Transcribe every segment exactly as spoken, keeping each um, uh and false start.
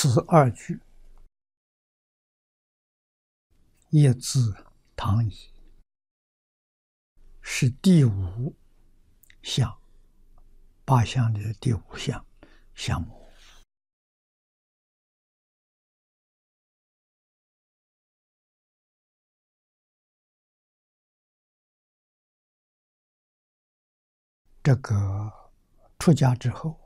此二句，一字唐乙，是第五项，八项里的第五项相魔。这个出家之后，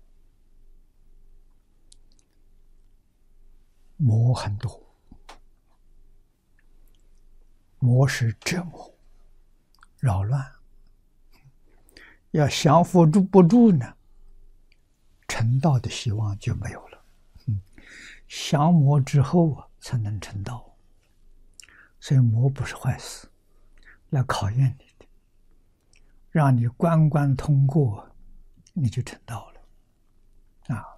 魔很多，魔是折磨、扰乱，要降服住不住呢，成道的希望就没有了。嗯，降魔之后啊，才能成道。所以魔不是坏事，来考验你的，让你关关通过，你就成道了啊！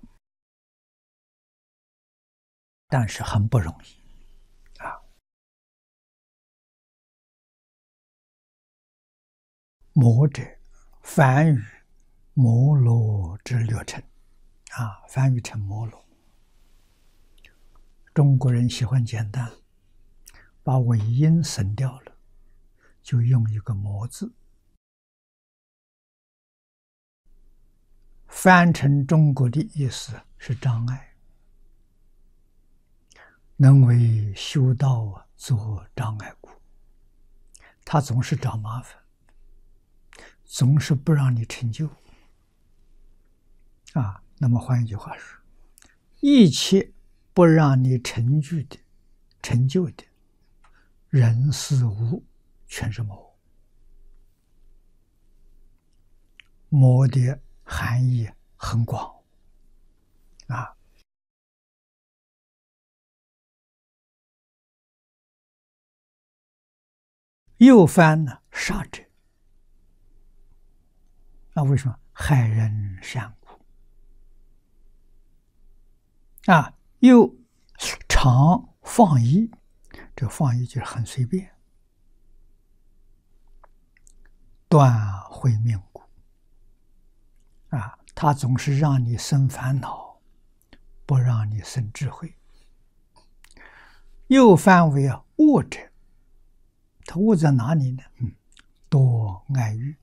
但是很不容易啊。魔者，梵语摩罗之略称啊，梵语称摩罗。中国人喜欢简单，把尾音省掉了，就用一个魔字。翻成中国的意思是障碍，能为修道做障碍故，他总是找麻烦，总是不让你成就啊。那么换一句话说，一切不让你成就的、成就的人事物，全是魔。魔的含义很广啊。右翻呢，杀者，那为什么害人善故啊？又常放逸，这放逸就是很随便，断慧命故啊，他总是让你生烦恼，不让你生智慧。又翻为恶者，他恶在哪里呢？嗯，多爱欲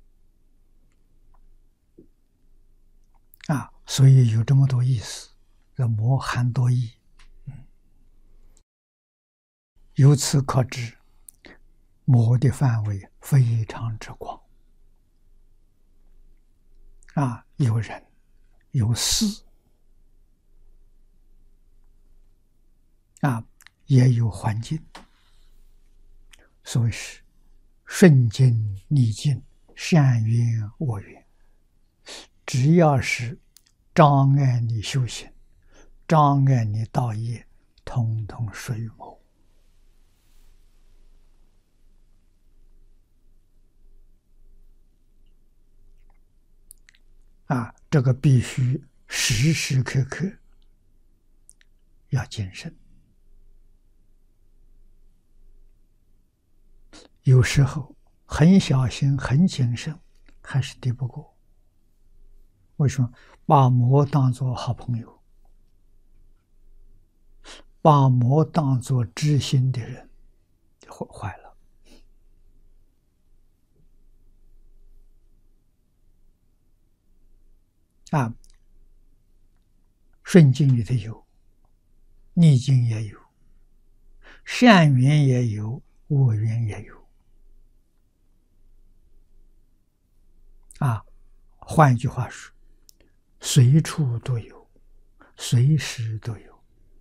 啊，所以有这么多意思，这魔含多义。嗯，由此可知，魔的范围非常之广啊，有人，有事啊，也有环境。所以是顺境逆境，善缘恶缘，只要是障碍你修行、障碍你道业，统统属于魔啊！这个必须时时刻刻要谨慎。有时候很小心、很谨慎，还是敌不过。为什么？把魔当作好朋友，把魔当作知心的人，就坏了啊！顺境里头有，逆境也有，善缘也有，恶缘也有。啊，换一句话说，随处都有，随时都有。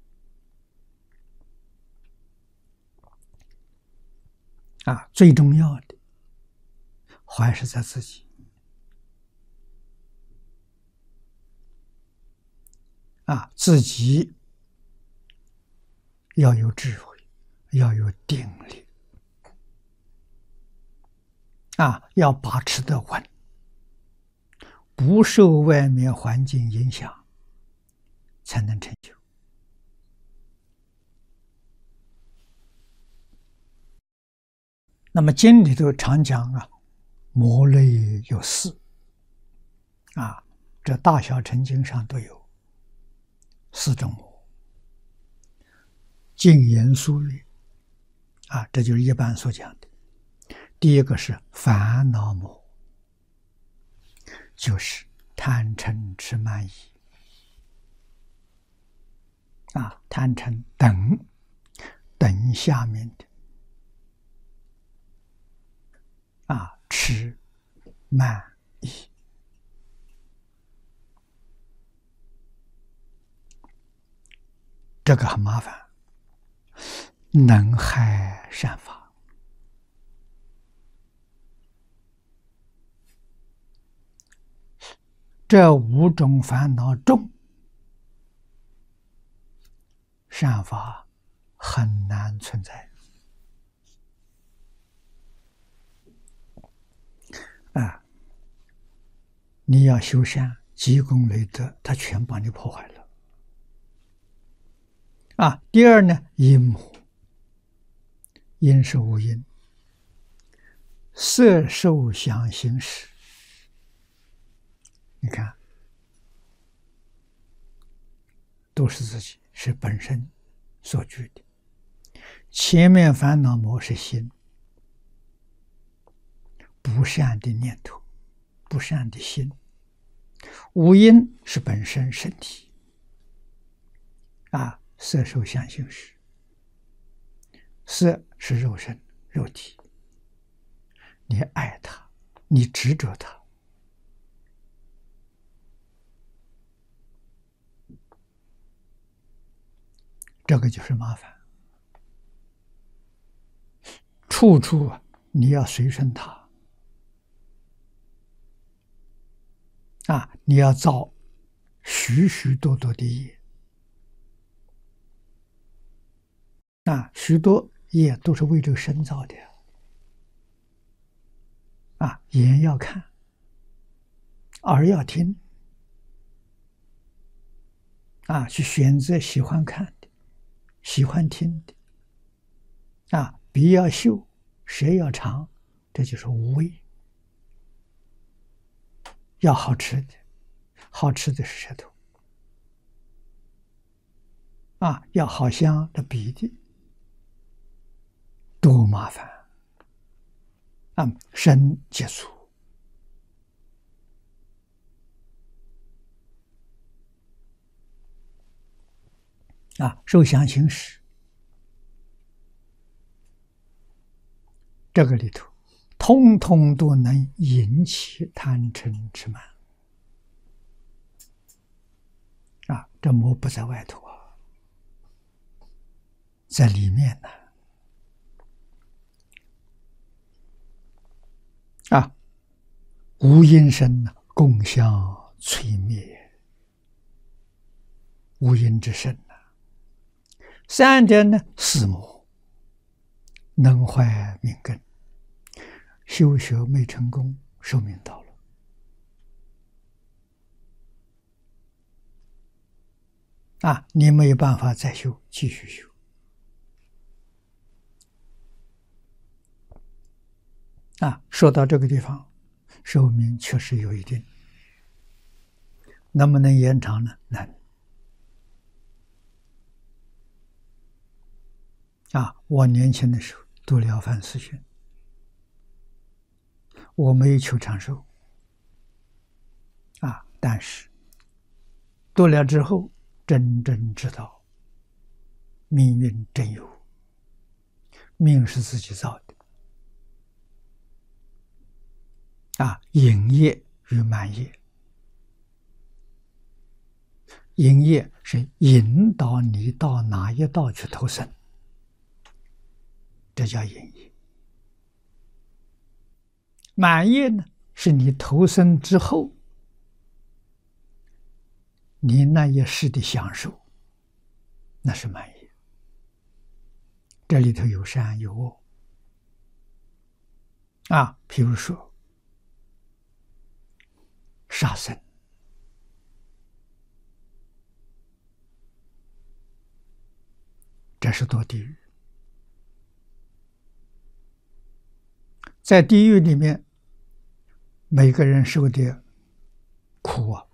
啊，最重要的还是在自己。啊，自己要有智慧，要有定力。啊，要把持得稳。不受外面环境影响，才能成就。那么经里头常讲啊，魔类有四啊，这大小乘经上都有四种魔静言肃虑啊，这就是一般所讲的。第一个是烦恼魔，就是贪嗔痴慢疑啊，贪嗔等等下面的啊，痴慢疑，这个很麻烦，能害善法。这五种烦恼重，善法很难存在啊！你要修善，积功累德，他全把你破坏了啊！第二呢，因魔，因是无因，色受想行识。你看，都是自己，是本身所具的。前面烦恼魔是心，不善的念头，不善的心。五阴是本身身体，啊，色受想行识。色是肉身肉体，你爱它，你执着它。这个就是麻烦，处处你要随顺它啊！你要造许许多多的业啊，许多业都是为这个身造的啊！眼要看，耳要听啊，去选择喜欢看的。喜欢听的啊，鼻要嗅，舌要尝，这就是无味。要好吃的，好吃的是舌头啊，要好香的鼻的，多麻烦啊！身接触啊，受想行识，这个里头，通通都能引起贪嗔痴慢啊！这魔不在外头啊，在里面呢啊！无因身呢，共相摧灭，无因之身呢。三者呢，四魔能坏命根，修学没成功，寿命到了啊！你没有办法再修，继续修啊！说到这个地方，寿命确实有一定，能不能延长呢？能啊！我年轻的时候读了凡四训，我没有求长寿啊，但是读了之后，真正知道命运真有，命是自己造的啊，引业与慢业，引业是引导你到哪一道去投生，这叫引业。满业呢，是你投生之后，你那一世的享受，那是满业。这里头有善有恶啊，譬如说杀生，这是堕地狱。在地狱里面，每个人受的苦啊